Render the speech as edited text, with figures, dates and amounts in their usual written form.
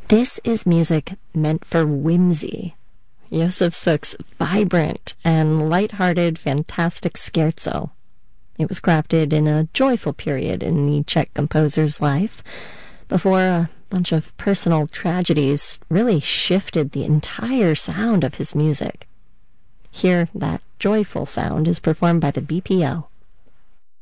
This is music meant for whimsy. Josef Suk's vibrant and light-hearted fantastic scherzo. It was crafted in a joyful period in the Czech composer's life, before a bunch of personal tragedies really shifted the entire sound of his music. Here, that joyful sound is performed by the BPO.